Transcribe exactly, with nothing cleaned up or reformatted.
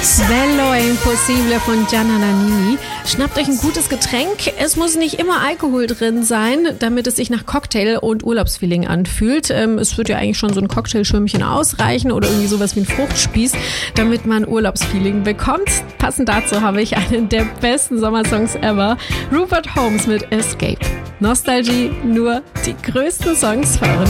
Bello è impossibile von Gianna Nannini. Schnappt euch ein gutes Getränk. Es muss nicht immer Alkohol drin sein, damit es sich nach Cocktail und Urlaubsfeeling anfühlt. Ähm, es wird ja eigentlich schon so ein Cocktailschirmchen ausreichen oder irgendwie sowas wie ein Fruchtspieß, damit man Urlaubsfeeling bekommt. Passend dazu habe ich einen der besten Sommersongs ever. Rupert Holmes mit Escape. Nostalgie, nur die größten Songs für eure